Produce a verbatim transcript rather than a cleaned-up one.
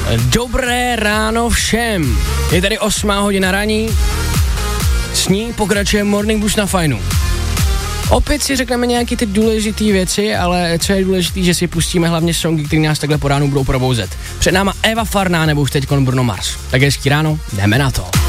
Dobré ráno všem. Je tady osmá hodina raní. S ní pokračuje Morning Boost na Fajnu. Opět si řekneme nějaký ty důležité věci, ale co je důležité, že si pustíme hlavně songy, které nás takhle po ránu budou probouzet. Před náma Eva Farná nebo už teďkon Bruno Mars. Tak hezký ráno, jdeme na to.